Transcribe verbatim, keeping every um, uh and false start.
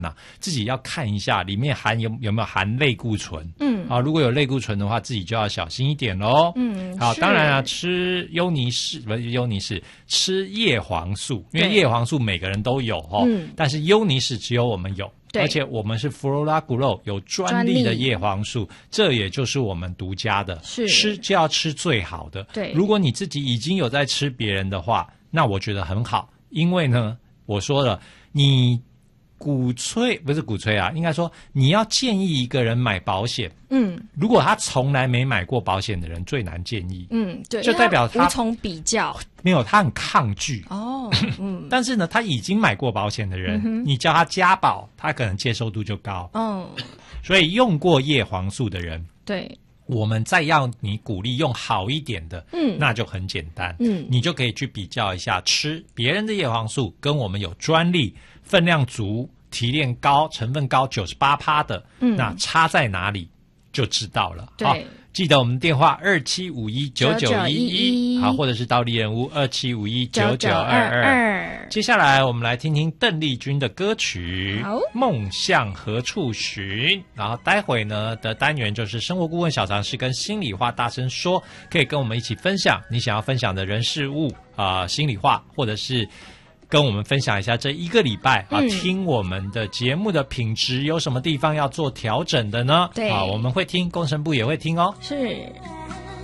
那自己要看一下里面含有有没有含类固醇， 嗯， 啊，如果有类固醇的话，自己就要小心一点咯。 嗯， 好，当然啊，吃优尼氏不是优尼氏，吃叶黄素，因为叶黄素每个人都有哦，嗯，但是优尼氏只有我们有，而且我们是 Flora Grow 有专利的叶黄素，这也就是我们独家的， 是吃就要吃最好的。 对， 如果你自己已经有在吃别人的话，那我觉得很好，因为呢，我说了，你。鼓吹不是鼓吹啊，应该说你要建议一个人买保险，嗯，如果他从来没买过保险的人最难建议， 嗯，对， 就代表他无从比较， 没有他很抗拒哦，嗯， 但是呢，他已经买过保险的人，嗯、你叫他加保，他可能接受度就高，嗯，所以用过叶黄素的人， 对。 我们再要你鼓励用好一点的，嗯，那就很简单，嗯，你就可以去比较一下吃别人的叶黄素跟我们有专利、分量足、提炼高、成分高 百分之九十八 的，嗯，那差在哪里就知道了。 对， 好，记得我们电话二七五一九九一一，好，或者是到丽人屋二七五一九九二二。接下来我们来听听邓丽君的歌曲《梦向何处寻》，然后待会呢的单元就是生活顾问小常识跟心里话大声说，可以跟我们一起分享你想要分享的人事物啊、呃，心里话，或者是跟我们分享一下这一个礼拜啊、嗯，听我们的节目的品质有什么地方要做调整的呢？ 对， 啊，我们会听，工程部也会听哦。 是。